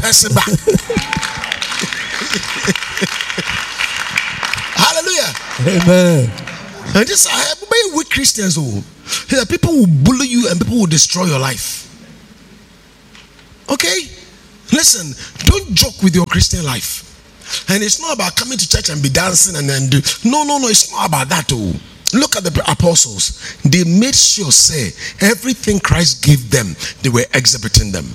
person back. Hallelujah. Amen. And this are very weak Christians. People will bully you and people will destroy your life. Okay? Listen, don't joke with your Christian life. And it's not about coming to church and be dancing and then do. No, it's not about that. Look at the apostles. They made sure, say, everything Christ gave them, they were exhibiting them.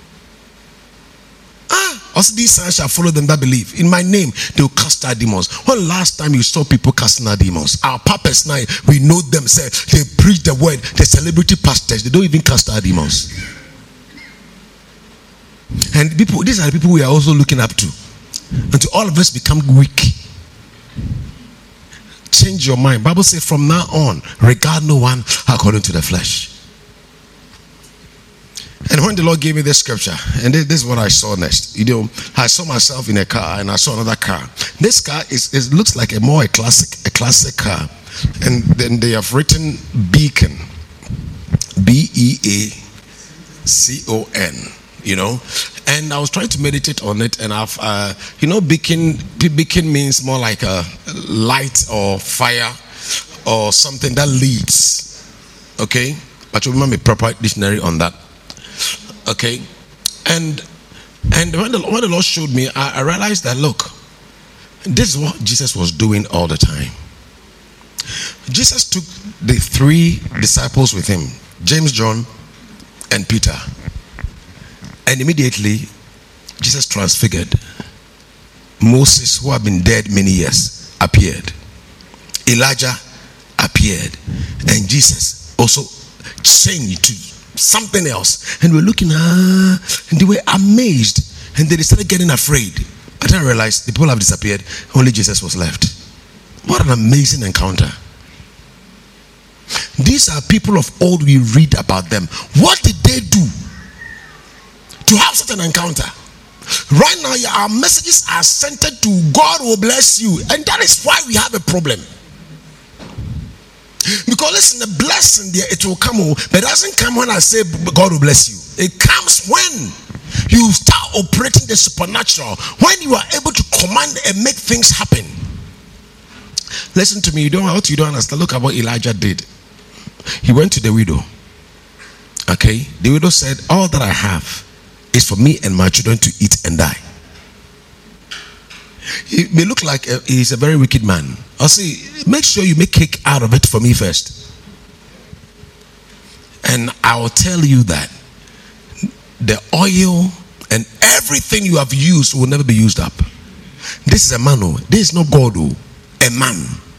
Also these signs shall follow them that believe. In my name, they will cast out demons. When last time you saw people casting out demons? Our papas now, we know them, say, they preach the word. The celebrity pastors, they don't even cast out demons. And people, these are the people we are also looking up to. Until all of us become weak. Change your mind. Bible says from now on, regard no one according to the flesh. And when the Lord gave me this scripture, and this is what I saw next. I saw myself in a car and I saw another car. This car looks like a classic car. And then they have written Beacon. Beacon. And I was trying to meditate on it, and beacon means more like a light or fire or something that leads. Okay, but you remember a proper dictionary on that. Okay, and when the Lord showed me, I realized that look, this is what Jesus was doing all the time. Jesus took the 3 disciples with him, James, John, and Peter. And immediately, Jesus transfigured. Moses, who had been dead many years, appeared. Elijah appeared. And Jesus also changed to something else. And we're looking, and they were amazed. And they started getting afraid. But then I realized the people have disappeared. Only Jesus was left. What an amazing encounter. These are people of old. We read about them. What did they do to have such an encounter? Right now, our messages are centered to God will bless you, and that is why we have a problem. Because listen, the blessing there, it will come, but it doesn't come when I say God will bless you. It comes when you start operating the supernatural, when you are able to command and make things happen. Listen to me, you don't understand. Look at what Elijah did. He went to the widow. Okay, the widow said, all that I have is for me and my children to eat and die. He may look like he's a very wicked man. I'll say, make sure you make cake out of it for me first. And I will tell you that the oil and everything you have used will never be used up. This is a man. This is not God. A man.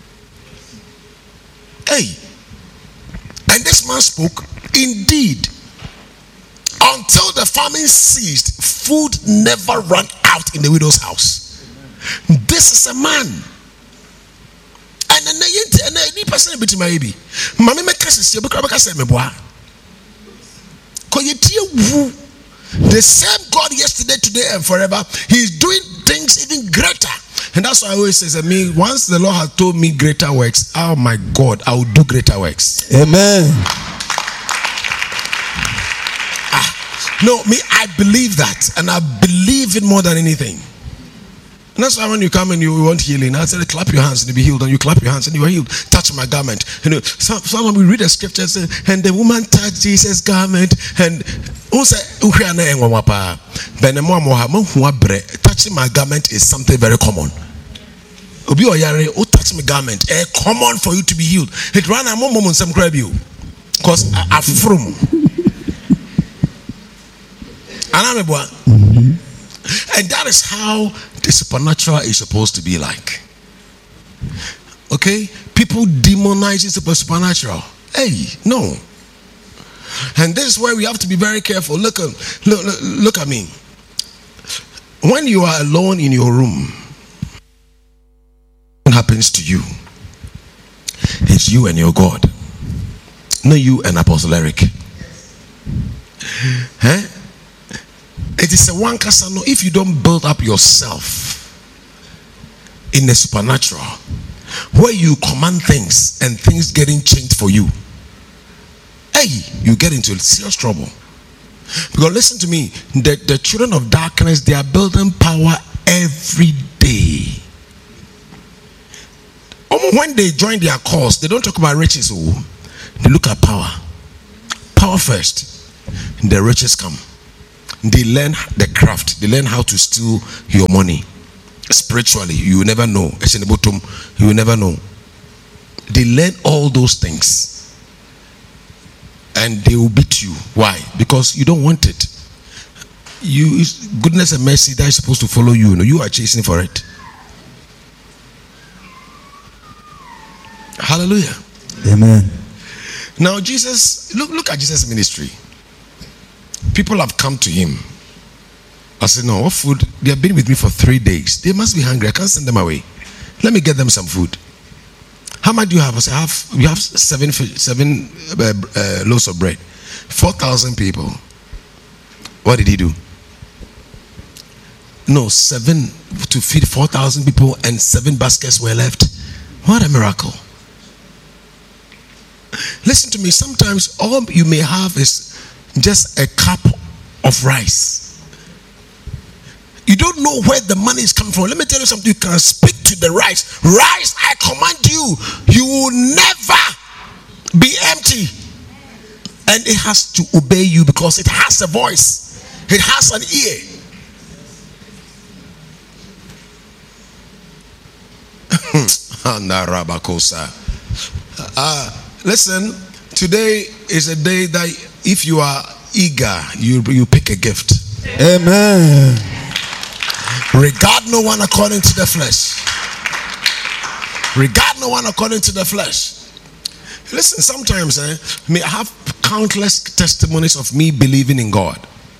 Hey. And this man spoke, indeed, until the famine ceased, food never ran out in the widow's house. This is a man. And any person bit my baby. Mammy make us the same God yesterday, today, and forever. He's doing things even greater. And that's why I always say, once the Lord has told me greater works, oh my God, I will do greater works. Amen. No, I believe that, and I believe it more than anything. And that's why when you come and you want healing, I say, clap your hands and you'll be healed. And you clap your hands and you are healed. Touch my garment. Sometimes we read the scriptures, and the woman touched Jesus' garment, and touching my garment is something very common. Touch my garment, common for you to be healed. It ran a moment some grab you, because I from. And that is how the supernatural is supposed to be like. Okay? People demonize the supernatural. Hey, no. And this is where we have to be very careful. Look at me. When you are alone in your room, what happens to you? It's you and your God. Not you and Apostle Eric. Huh? It is a one casano. If you don't build up yourself in the supernatural, where you command things and things getting changed for you, hey, you get into serious trouble. Because listen to me, the children of darkness, they are building power every day. When they join their cause, they don't talk about riches. They look at power. Power first. The riches come. They learn the craft. They learn how to steal your money. Spiritually, you will never know. It's in the bottom. You will never know. They learn all those things. And they will beat you. Why? Because you don't want it. Goodness and mercy that is supposed to follow you. You are chasing for it. Hallelujah. Amen. Now Jesus, look at Jesus' ministry. People have come to him. I said, no, what food? They have been with me for 3 days. They must be hungry. I can't send them away. Let me get them some food. How much do you have? I said, we have seven loaves of bread. 4,000 people. What did he do? No, 7 to feed 4,000 people, and 7 baskets were left. What a miracle. Listen to me, sometimes all you may have is just a cup of rice. You don't know where the money is coming from. Let me tell you something. You can speak to the rice. Rice, I command you, you will never be empty. And it has to obey you because it has a voice. It has an ear. Listen, today is a day that if you are eager, you pick a gift. Amen. Regard no one according to the flesh. Regard no one according to the flesh. Listen, sometimes I have countless testimonies of me believing in God.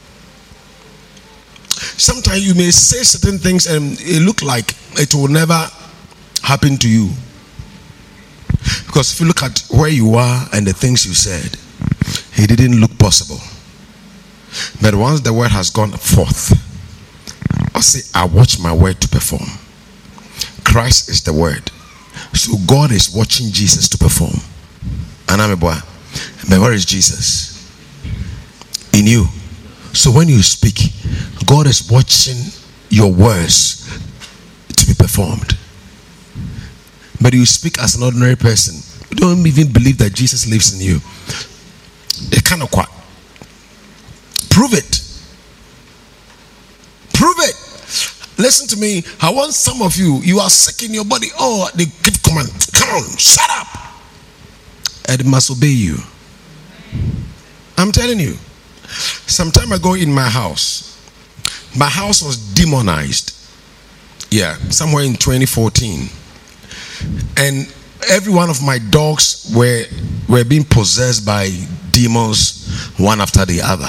Sometimes you may say certain things and it look like it will never happen to you. Because if you look at where you are and the things you said, it didn't look possible. But once the word has gone forth, I say, I watch my word to perform. Christ is the word. So God is watching Jesus to perform. And I'm a boy. But where is Jesus? In you. So when you speak, God is watching your words to be performed. But you speak as an ordinary person. You don't even believe that Jesus lives in you. It kind of quite. Prove it. Prove it. Listen to me. I want some of you. You are sick in your body. Oh, they give command. Come on, shut up. And it must obey you. I'm telling you. Some time ago in my house was demonized. Yeah, somewhere in 2014. And every one of my dogs were being possessed by demons, one after the other.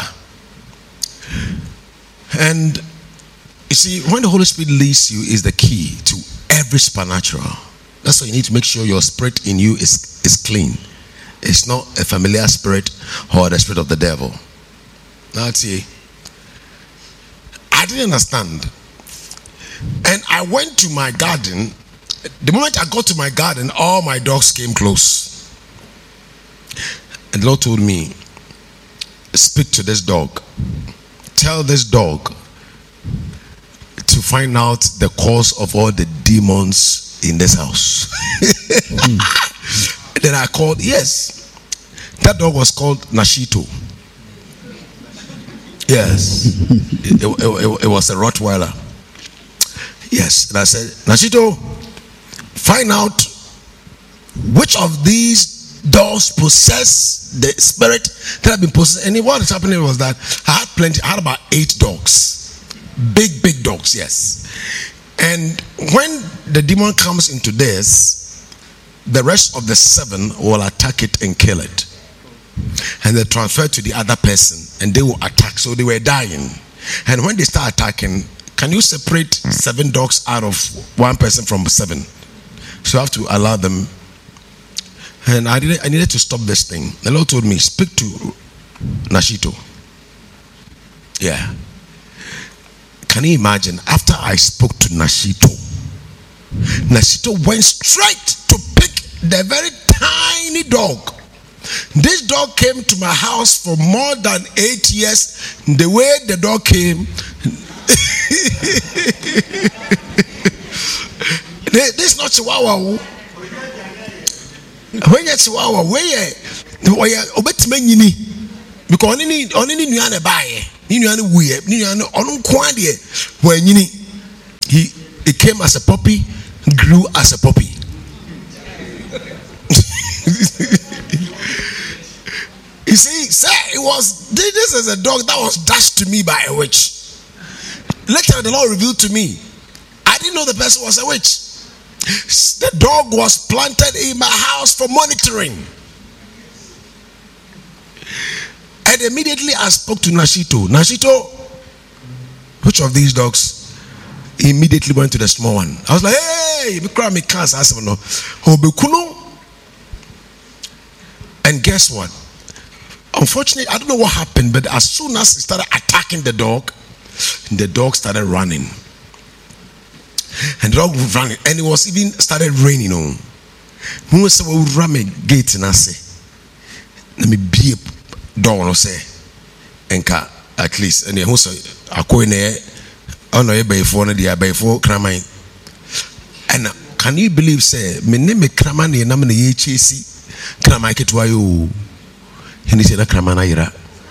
And you see, when the Holy Spirit leads you is the key to every supernatural. That's why you need to make sure your spirit in you is clean. It's not a familiar spirit or the spirit of the devil. That's it. I didn't understand. And I went to my garden. The moment I got to my garden, all my dogs came close. And the Lord told me, speak to this dog. Tell this dog to find out the cause of all the demons in this house. Then I called, yes. That dog was called Nashito. Yes. It was a Rottweiler. Yes. And I said, Nashito, find out which of these dogs possess the spirit that have been possessed. And what is happening was that I had about 8 dogs. Big dogs, yes. And when the demon comes into this, the rest of the 7 will attack it and kill it. And they transfer to the other person and they will attack. So they were dying. And when they start attacking, can you separate 7 dogs out of one person from 7? So I have to allow them. And I needed to stop this thing. The Lord told me, speak to Nashito. Yeah. Can you imagine? After I spoke to Nashito went straight to pick the very tiny dog This dog came to my house for more than 8 years. The way the dog came, this is not Chihuahua. When you're Chihuahua, where you obey because only Nuana buy, Nuana weird, Nuana on Quandia, when he came as a puppy, grew as a puppy. You see, sir, this is a dog that was dashed to me by a witch. Later, the Lord revealed to me, I didn't know the person was a witch. The dog was planted in my house for monitoring. And immediately I spoke to Nashito. Nashito, which of these dogs? He immediately went to the small one. I was like, hey, me can't ask him no. And guess what? Unfortunately, I don't know what happened, but as soon as he started attacking the dog started running. And the dog was running, and it was even started raining on. When we said we ram a gate and I say, let me be a door, no say, and at least, and who say, I go in there, oh no, by phone, the by four cramine. And can you believe, say, my name is Kramani, and I'm in the HAC, Kramake to you. And he said, Kramana Ira.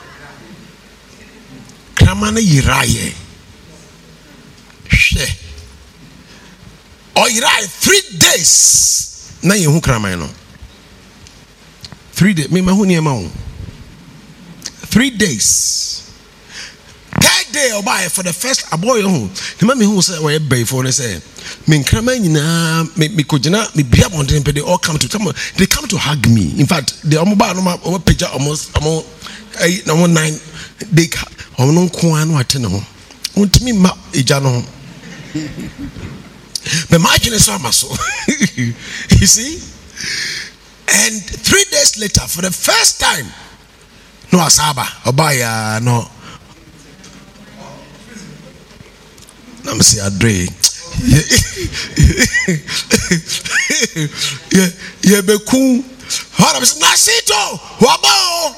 Kramana Iraye. She. Or Iraye 3 days. Na you Kramano. 3 days. Me mahuni amount. 3 days. That day or by for the first a boy who the mommy who said where bay for say me Kramana me kojina me be up on them they all come to they come to hug me. In fact, the mobile picture almost 9 they no kwan what no want me ma ejano me imagine so maso. You see, and 3 days later for the first time no asaba obaya no let me see Adre yeah beku how am Nasito wabo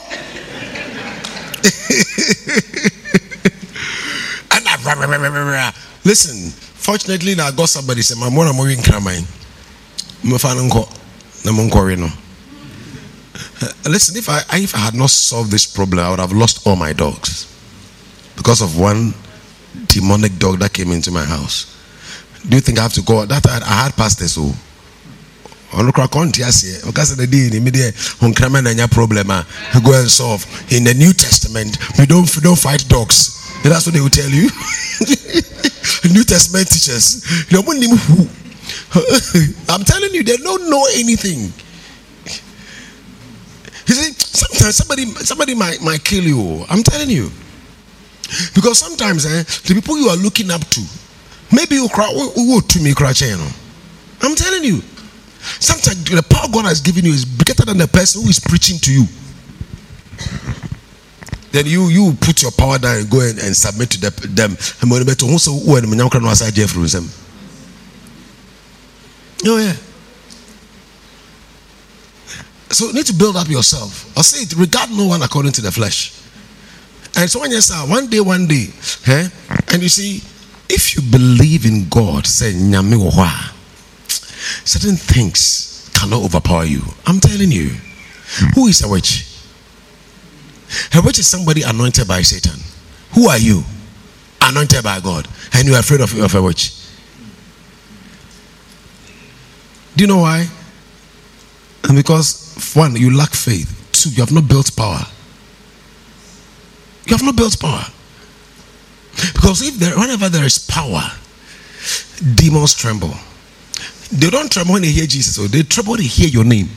and listen, fortunately I got somebody say my mom moving Kramine me fan nko na mo nkore no. Listen, if I had not solved this problem, I would have lost all my dogs because of one demonic dog that came into my house. Do you think I have to go? That I had pastors so. On because the day in media on Kramana problem go and solve. In the New Testament, we don't fight dogs. That's what they will tell you. New Testament teachers, I'm telling you, they don't know anything. You see, sometimes somebody might kill you. I'm telling you, because sometimes the people you are looking up to, maybe you cry to me, cry. I'm telling you, sometimes the power God has given you is greater than the person who is preaching to you. Then you put your power down and go and submit to them. Oh yeah. So you need to build up yourself. I say it, regard no one according to the flesh. And so when you say one day, and you see, if you believe in God, say certain things cannot overpower you. I'm telling you. Who is a witch? A witch is somebody anointed by Satan. Who are you? Anointed by God, and you are afraid of a witch. Do you know why? And because 1, you lack faith. 2, you have not built power. You have not built power. Because whenever there is power, demons tremble. They don't tremble when they hear Jesus, or they tremble when they hear your name.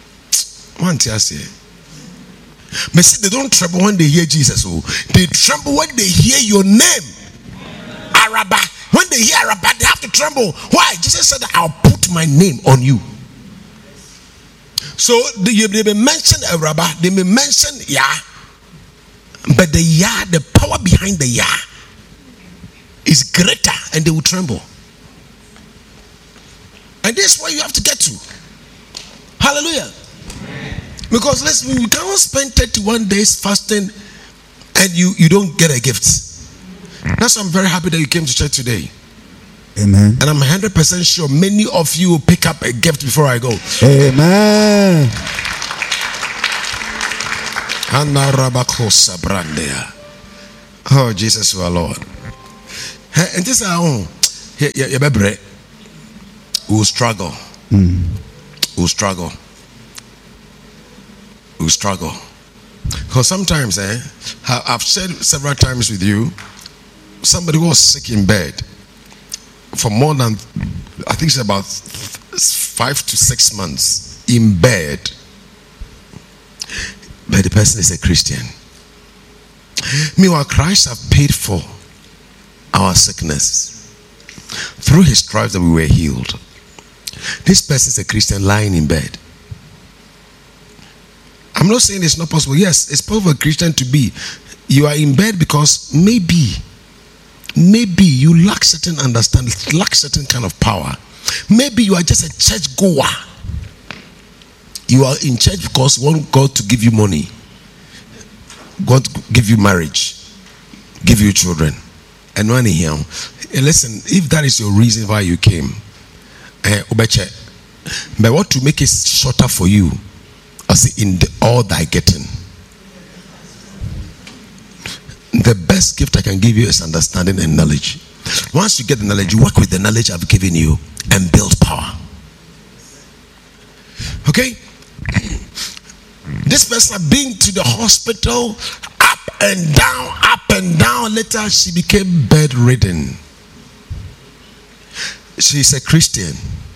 They don't tremble when they hear Jesus, or they tremble when they hear your name. Araba. When they hear Araba, they have to tremble. Why? Jesus said that I'll put my name on you. So they may mention Araba, they may mention Yah, but the Yah, the power behind the Yah is greater, and they will tremble. And this is where you have to get to. Hallelujah. Because listen, you cannot spend 31 days fasting and you don't get a gift. That's why I'm very happy that you came to church today. Amen. And I'm 100% sure many of you will pick up a gift before I go. Amen. Oh, Jesus, our Lord. And this is our own. We'll struggle. We'll struggle. We'll struggle. Because sometimes, I've said several times with you, somebody was sick in bed for more than, I think it's about 5 to 6 months in bed. But the person is a Christian. Meanwhile, Christ have paid for our sickness. Through his stripes that we were healed. This person is a Christian lying in bed. I'm not saying it's not possible. Yes, it's possible for a Christian to be. You are in bed because maybe you lack certain understanding, lack certain kind of power. Maybe you are just a church goer. You are in church because you want God to give you money, God to give you marriage, give you children. And when here, listen, if that is your reason why you came, but what to make it shorter for you, I say in all thy getting. The best gift I can give you is understanding and knowledge. Once you get the knowledge, you work with the knowledge I've given you and build power. Okay? This person had been to the hospital, up and down. Later, she became bedridden. She's a Christian.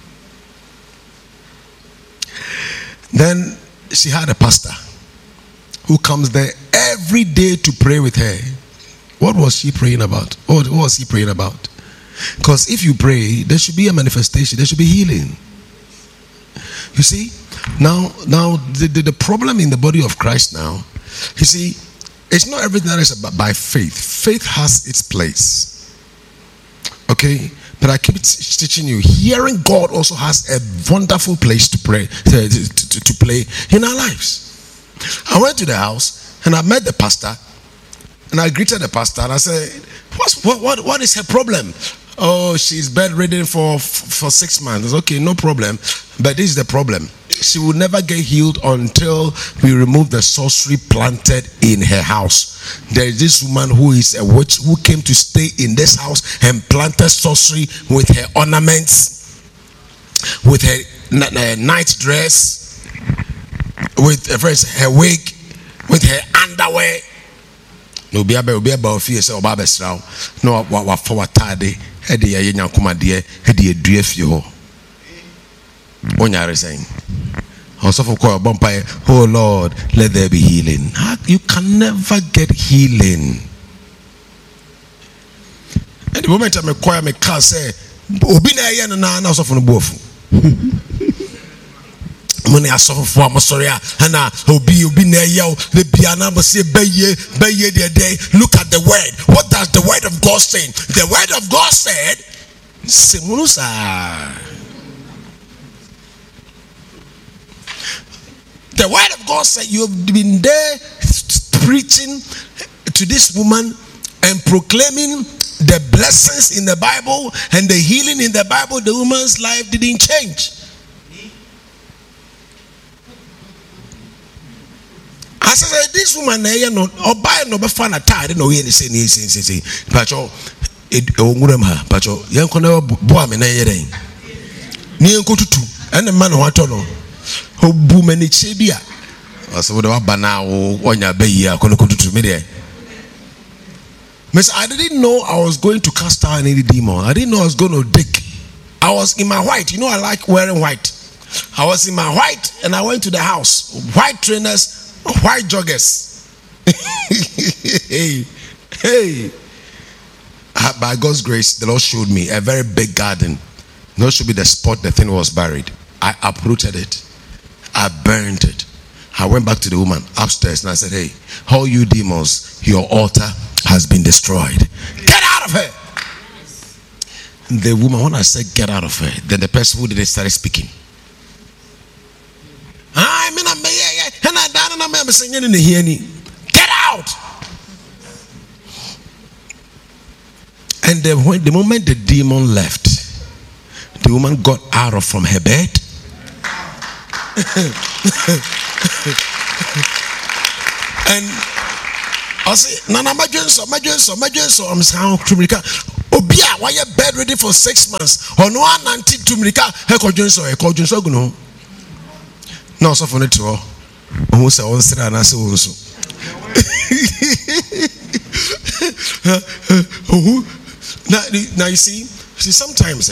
Then she had a pastor who comes there every day to pray with her. What was she praying about? What was he praying about? Because if you pray, there should be a manifestation, there should be healing. You see, now the problem in the body of Christ now, you see, it's not everything that is about by faith. Faith has its place. Okay? But I keep teaching you, hearing God also has a wonderful place to pray, to play in our lives. I went to the house and I met the pastor and I greeted the pastor and I said, what is her problem? Oh, she's bedridden for 6 months. Okay, no problem. But this is the problem. She will never get healed until we remove the sorcery planted in her house. There is this woman who is a witch who came to stay in this house and planted sorcery with her ornaments, with her night dress, with her wig, with her underwear. No be about fear so baba sraw. No wa for tade. He de ye nyankoma de he de adua fie ho. Onyare saying. Also for call bumpire, oh Lord, let there be healing. You can never get healing. And the moment I acquire my car say, Obi na ye na na so for no bofu. Money I suffer for my sorry and obi na ye the piano but say beye the day. Look at the word. What does the word of God say? The word of God said, Simunusa. The word of God said, you have been there preaching to this woman and proclaiming the blessings in the Bible and the healing in the Bible. The woman's life didn't change. I said, this woman, no, or buy no befana tired, no, say, Pacho, it Ongurama, Pacho, Yankona Boam and Ayering. Near Kutu, and the man who I told him. Boomeni chebia. So what about now? Onya beya kono kutu to me there. Miss, I didn't know I was going to cast out any demon. I didn't know I was going to dig. I was in my white. You know I like wearing white. I was in my white and I went to the house. White trainers, white joggers. hey. By God's grace, the Lord showed me a very big garden. That should be the spot the thing was buried. I uprooted it. I burned it. I went back to the woman upstairs and I said, hey, all you demons, your altar has been destroyed. Get out of her. And the woman, when I said get out of her, then the person who did it started speaking. I mean, I'm saying in the hearing, get out. And the moment the demon left, the woman got out of from her bed. And I say, Nana Majenso, I'm saying, Obia, why you bed ready for 6 months? Or no one anti Tumrika, Heko Junso, Guno. No, so for it all. Who say, on Strana, so also. Now you see sometimes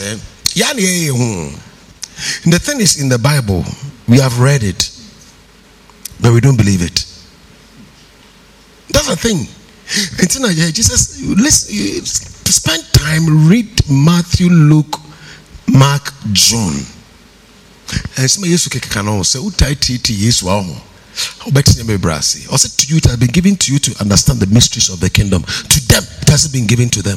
the thing is, in the Bible we have read it but we don't believe it. That's the thing. Until Jesus, listen, spend time, read Matthew, Luke, Mark, John, and some yesu kekano say utai titi yesu aho obetine me brasi. I said to you, it has been given to you to understand the mysteries of the kingdom. To them it hasn't been given to them.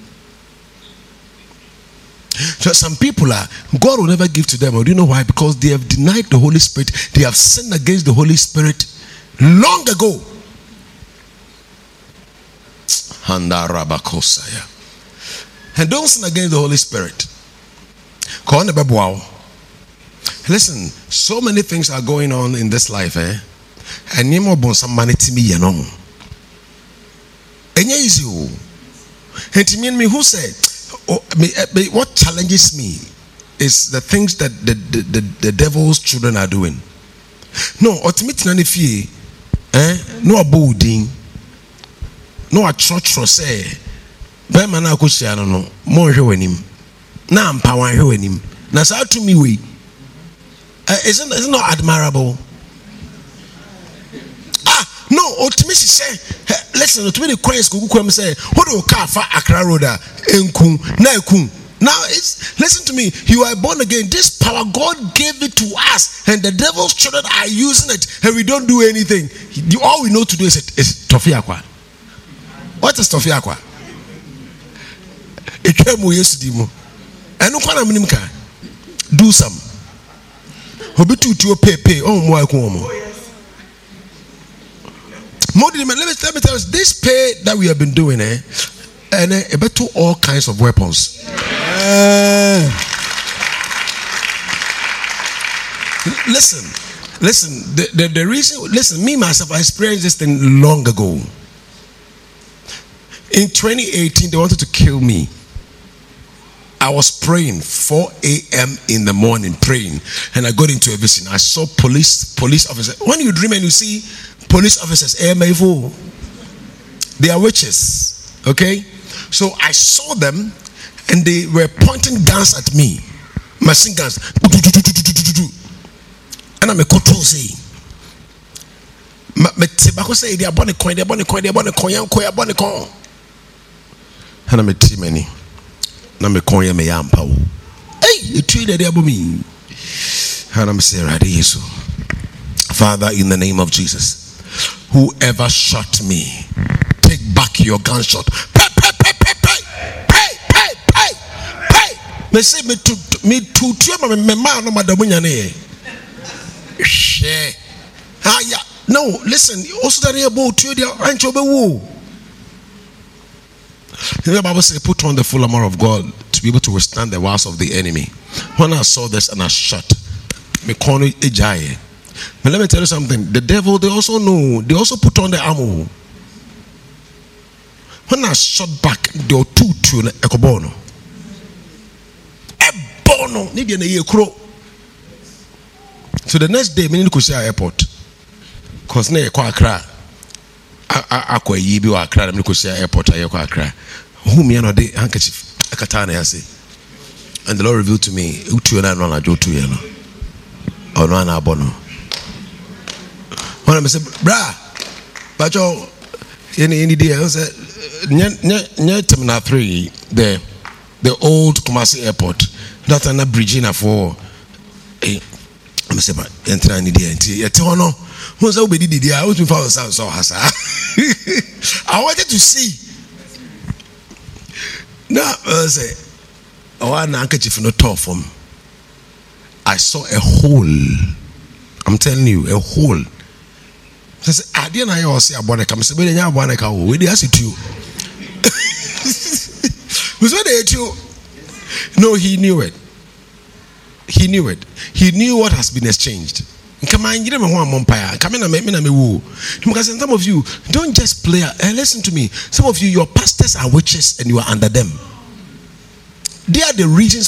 So some people God will never give to them. Or do you know why? Because they have denied the Holy Spirit. They have sinned against the Holy Spirit long ago. And don't sin against the Holy Spirit. Listen, so many things are going on in this life, and you more some money to me, you know. And you, and to me, who said, what challenges me is the things that the devil's children are doing. No, ultimately, no abooding, no a church or say, Bemana Kusiano, no more hearing him. Now I'm power hearing him. Now, so to me, we isn't not admirable. No, ultimately say, listen, to me the Christ Google say, what do car for Accra Road enkum na ekum. Now it's, listen to me, you are born again. This power God gave it to us, and the devil's children are using it, and we don't do anything. All we know to do is Tofiakwa. What is Tofiakwa? Ekemu yesudimo. Enu kwa na minimka. Do some. Hobitu to pay. Oh mo akuomo. Let me tell you, this pay that we have been doing, and about to all kinds of weapons. Listen. The reason, listen, me myself, I experienced this thing long ago. In 2018, they wanted to kill me. I was praying 4 a.m. in the morning, praying, and I got into a vision. I saw police officers. When you dream and you see police officers, they are witches. Okay, so I saw them, and they were pointing guns at me, machine guns, and I'm a control say, they are born a coin, and I'm a team many. Na me konya me yampa wo. Hey, you treat that about me. And I'm saying, Jesus. Father, in the name of Jesus, whoever shot me, take back your gunshot. Pay. Me say me to me man no madamunya ne. Share. No, listen, also that about you there ancho be wo. The Bible says, put on the full armor of God to be able to withstand the wiles of the enemy. When I saw this and I shot, but let me tell you something. The devil, they also know, they also put on the armor. When I shot back, there were two ekobono. Ebono, need a crow. So the next day, we need to go airport. Because ne kwa Accra. Akwa yibi wa Accra, me ko airport ayekwa Accra. Whom you know the handkerchief akatana yase. And the Lord revealed to me, utu na no na jotu ye no. Ono na abono. When I say, bra, bacho any day I said nya terminal 3 the old Kumasi airport. That na bridge na for I say but enter any day enti no. Who's over the idea? I was before so hasa. I wanted to see. Now say, one handkerchief no top from. I saw a hole. I'm telling you, a hole. Says, I didn't know say about the comes, but then I want to go. We did ask it you. Was what they do? No, he knew it. He knew it. He knew what has been exchanged. Come on, you don't want umpire. Come in and make me woo. Because some of you don't just play. Listen to me. Some of you, your pastors are witches and you are under them. They are the reasons